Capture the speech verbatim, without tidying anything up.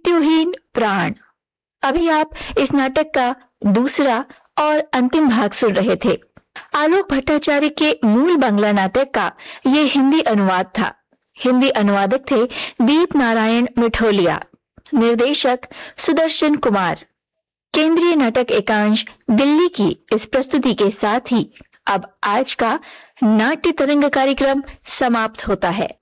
मृत्युहीन प्राण। अभी आप इस नाटक का दूसरा और अंतिम भाग सुन रहे थे। आलोक भट्टाचार्य के मूल बांग्ला नाटक का ये हिंदी अनुवाद था। हिंदी अनुवादक थे दीप नारायण मिठोलिया, निर्देशक सुदर्शन कुमार। केंद्रीय नाटक एकांश दिल्ली की इस प्रस्तुति के साथ ही अब आज का नाट्य तरंग कार्यक्रम समाप्त होता है।